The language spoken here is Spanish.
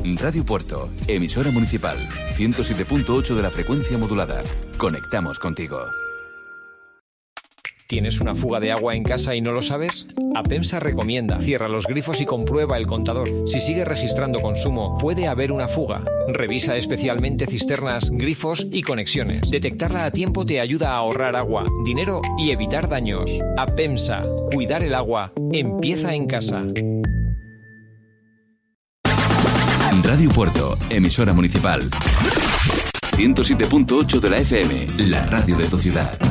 Radio Puerto, emisora municipal, 107.8 de la frecuencia modulada. Conectamos contigo. ¿Tienes una fuga de agua en casa y no lo sabes? APEMSA recomienda: cierra los grifos y comprueba el contador. Si sigues registrando consumo, puede haber una fuga. Revisa especialmente cisternas, grifos y conexiones. Detectarla a tiempo te ayuda a ahorrar agua, dinero y evitar daños. APEMSA, cuidar el agua empieza en casa. Radio Puerto, emisora municipal, 107.8 de la FM, la radio de tu ciudad.